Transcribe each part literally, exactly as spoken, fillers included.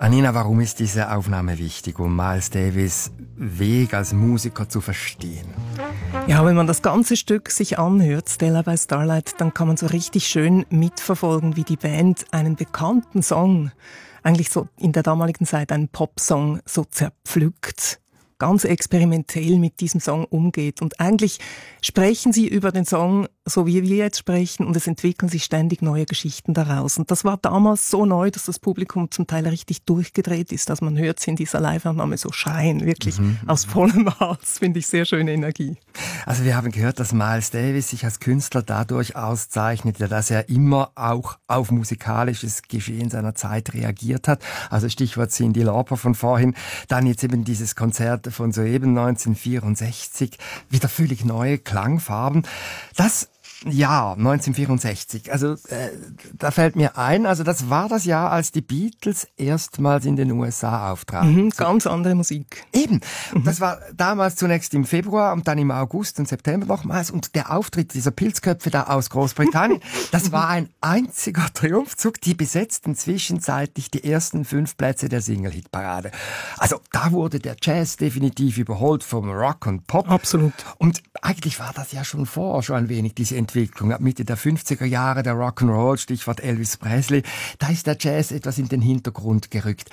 Anina, warum ist diese Aufnahme wichtig, um Miles Davis' Weg als Musiker zu verstehen? Ja, wenn man das ganze Stück sich anhört, Stella by Starlight, dann kann man so richtig schön mitverfolgen, wie die Band einen bekannten Song, eigentlich so in der damaligen Zeit einen Popsong, so zerpflückt, ganz experimentell mit diesem Song umgeht. Und eigentlich sprechen sie über den Song, so wie wir jetzt sprechen, und es entwickeln sich ständig neue Geschichten daraus. Und das war damals so neu, dass das Publikum zum Teil richtig durchgedreht ist. Also man hört sie in dieser Live-Aufnahme so schreien, wirklich mhm. aus vollem Hals, finde ich sehr schöne Energie. Also wir haben gehört, dass Miles Davis sich als Künstler dadurch auszeichnete, dass er immer auch auf musikalisches Geschehen seiner Zeit reagiert hat. Also Stichwort Cyndi Lauper von vorhin. Dann jetzt eben dieses Konzert von soeben neunzehnhundertvierundsechzig. Wieder völlig neue Klangfarben. Das Jahr neunzehnhundertvierundsechzig, also äh, da fällt mir ein, also das war das Jahr, als die Beatles erstmals in den U S A auftraten. Mhm, ganz andere Musik. Eben, mhm. Das war damals zunächst im Februar und dann im August und September nochmals, und der Auftritt dieser Pilzköpfe da aus Großbritannien, das war ein einziger Triumphzug, die besetzten zwischenzeitlich die ersten fünf Plätze der Single-Hit-Parade. Also da wurde der Jazz definitiv überholt vom Rock und Pop. Absolut. Und eigentlich war das ja schon vorher schon ein wenig diese Entwicklung. Entwicklung. Ab Mitte der fünfziger Jahre, der Rock'n'Roll, Stichwort Elvis Presley, da ist der Jazz etwas in den Hintergrund gerückt.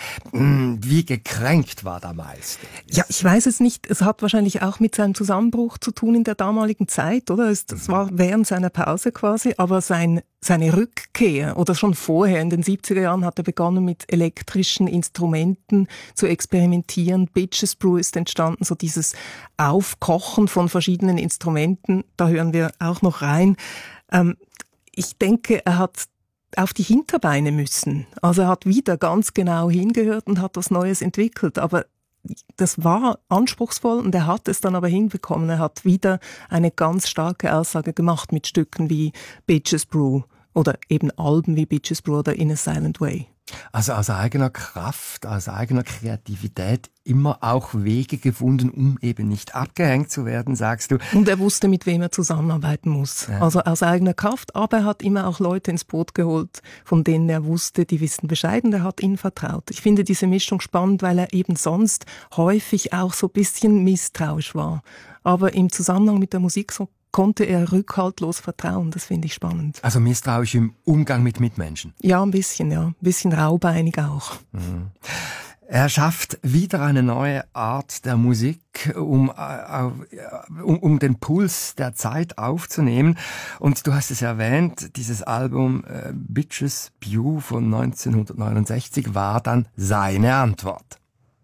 Wie gekränkt war da Miles? Ja, ich weiß es nicht. Es hat wahrscheinlich auch mit seinem Zusammenbruch zu tun in der damaligen Zeit, oder? Es, das war während seiner Pause quasi, aber sein Seine Rückkehr, oder schon vorher, in den siebziger Jahren hat er begonnen mit elektrischen Instrumenten zu experimentieren. Bitches Brew ist entstanden, so dieses Aufkochen von verschiedenen Instrumenten. Da hören wir auch noch rein. Ähm, ich denke, er hat auf die Hinterbeine müssen. Also er hat wieder ganz genau hingehört und hat was Neues entwickelt. Aber das war anspruchsvoll und er hat es dann aber hinbekommen. Er hat wieder eine ganz starke Aussage gemacht mit Stücken wie Bitches Brew oder eben Alben wie Bitches Brew oder In a Silent Way. Also aus eigener Kraft, aus eigener Kreativität immer auch Wege gefunden, um eben nicht abgehängt zu werden, sagst du. Und er wusste, mit wem er zusammenarbeiten muss. Ja. Also aus eigener Kraft, aber er hat immer auch Leute ins Boot geholt, von denen er wusste, die wissen Bescheid, und er hat ihnen vertraut. Ich finde diese Mischung spannend, weil er eben sonst häufig auch so ein bisschen misstrauisch war. Aber im Zusammenhang mit der Musik so konnte er rückhaltlos vertrauen. Das finde ich spannend. Also misstrauisch im Umgang mit Mitmenschen? Ja, ein bisschen, ja. Ein bisschen raubeinig auch. Mhm. Er schafft wieder eine neue Art der Musik, um, um, um den Puls der Zeit aufzunehmen. Und du hast es erwähnt, dieses Album äh, Bitches Brew von neunzehnhundertneunundsechzig war dann seine Antwort.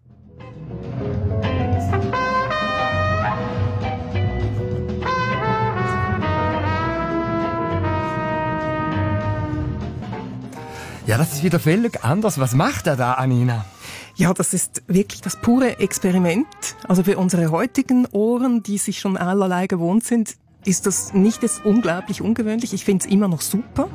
Ja, das ist wieder völlig anders. Was macht er da, Anina? Ja, das ist wirklich das pure Experiment. Also für unsere heutigen Ohren, die sich schon allerlei gewohnt sind, ist das nicht jetzt unglaublich ungewöhnlich. Ich finde es immer noch super.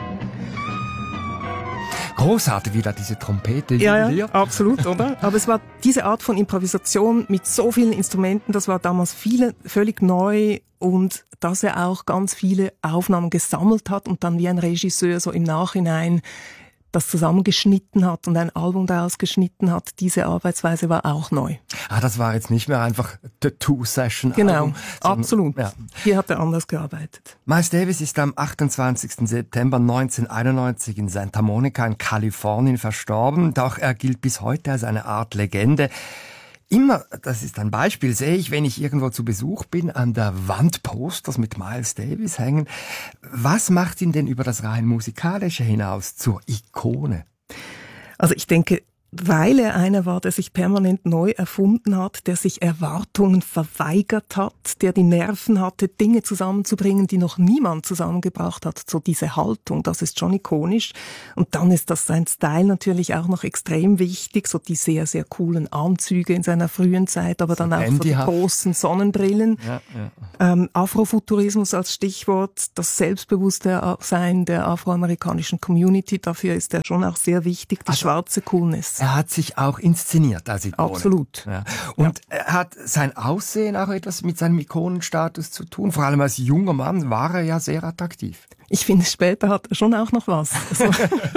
Großartig, wie da diese Trompete ja, ja, absolut, oder? Aber es war diese Art von Improvisation mit so vielen Instrumenten, das war damals viele, völlig neu, und dass er auch ganz viele Aufnahmen gesammelt hat und dann wie ein Regisseur so im Nachhinein das zusammengeschnitten hat und ein Album daraus geschnitten hat, diese Arbeitsweise war auch neu. Ah, das war jetzt nicht mehr einfach The Two-Session. Genau, absolut. Ja. Hier hat er anders gearbeitet. Miles Davis ist am achtundzwanzigsten September neunzehnhunderteinundneunzig in Santa Monica in Kalifornien verstorben. Doch er gilt bis heute als eine Art Legende. Immer, das ist ein Beispiel, sehe ich, wenn ich irgendwo zu Besuch bin, an der Wand Posters mit Miles Davis hängen. Was macht ihn denn über das rein Musikalische hinaus zur Ikone? Also ich denke, weil er einer war, der sich permanent neu erfunden hat, der sich Erwartungen verweigert hat, der die Nerven hatte, Dinge zusammenzubringen, die noch niemand zusammengebracht hat. So diese Haltung, das ist schon ikonisch. Und dann ist das sein Style natürlich auch noch extrem wichtig, so die sehr, sehr coolen Anzüge in seiner frühen Zeit, aber so dann auch so die großen Sonnenbrillen. Ja, ja. Ähm, Afrofuturismus als Stichwort, das selbstbewusste Sein der afroamerikanischen Community, dafür ist er schon auch sehr wichtig, die also, schwarze Coolness. er hat sich auch inszeniert als Ikone. Absolut. Ja. Und ja. er hat sein Aussehen auch etwas mit seinem Ikonenstatus zu tun. Vor allem als junger Mann war er ja sehr attraktiv. Ich finde, später hat er schon auch noch was. Also,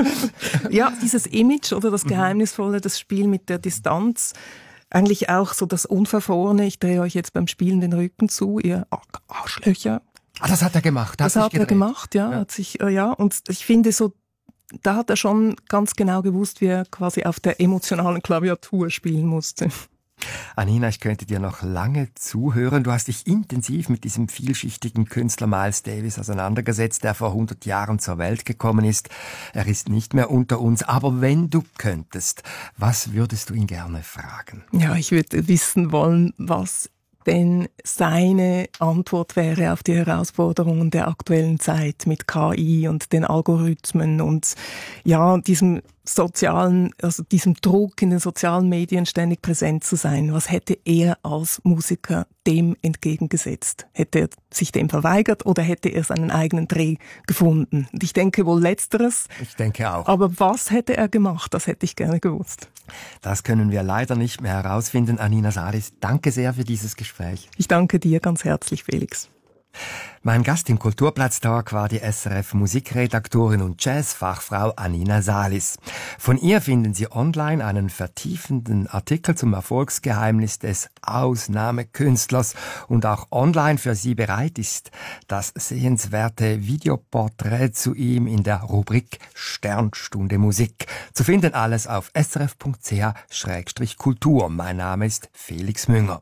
ja, dieses Image oder das Geheimnisvolle, das Spiel mit der Distanz, eigentlich auch so das Unverfrorene, ich drehe euch jetzt beim Spielen den Rücken zu, ihr Arschlöcher. Ah, das hat er gemacht. Das hat er gemacht, ja, ja. Hat sich, äh, ja. Und ich finde so, da hat er schon ganz genau gewusst, wie er quasi auf der emotionalen Klaviatur spielen musste. Anina, ich könnte dir noch lange zuhören. Du hast dich intensiv mit diesem vielschichtigen Künstler Miles Davis auseinandergesetzt, der vor hundert Jahren zur Welt gekommen ist. Er ist nicht mehr unter uns. Aber wenn du könntest, was würdest du ihn gerne fragen? Ja, ich würde wissen wollen, was denn seine Antwort wäre auf die Herausforderungen der aktuellen Zeit mit K I und den Algorithmen und ja, diesem sozialen, also diesem Druck in den sozialen Medien ständig präsent zu sein. Was hätte er als Musiker dem entgegengesetzt? Hätte er sich dem verweigert oder hätte er seinen eigenen Dreh gefunden? Und ich denke wohl Letzteres. Ich denke auch. Aber was hätte er gemacht? Das hätte ich gerne gewusst. Das können wir leider nicht mehr herausfinden. Anina Salis, danke sehr für dieses Gespräch. Ich danke dir ganz herzlich, Felix. Mein Gast im Kulturplatz-Talk war die S R F-Musikredaktorin und Jazzfachfrau Anina Salis. Von ihr finden Sie online einen vertiefenden Artikel zum Erfolgsgeheimnis des Ausnahmekünstlers und auch online für Sie bereit ist das sehenswerte Videoporträt zu ihm in der Rubrik Sternstunde Musik. Zu finden alles auf s r f punkt c h slash kultur. Mein Name ist Felix Münger.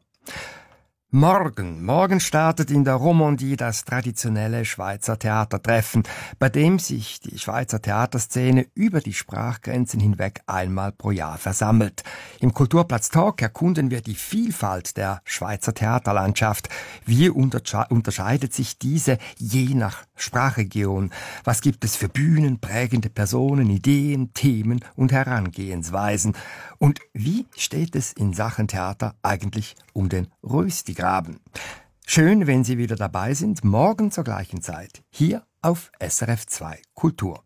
Morgen, morgen startet in der Romandie das traditionelle Schweizer Theatertreffen, bei dem sich die Schweizer Theaterszene über die Sprachgrenzen hinweg einmal pro Jahr versammelt. Im Kulturplatz Talk erkunden wir die Vielfalt der Schweizer Theaterlandschaft. Wie untersche- unterscheidet sich diese je nach Sprachregion? Was gibt es für Bühnen, prägende Personen, Ideen, Themen und Herangehensweisen? Und wie steht es in Sachen Theater eigentlich um den Röstigraben? Schön, wenn Sie wieder dabei sind, morgen zur gleichen Zeit, hier auf S R F zwei Kultur.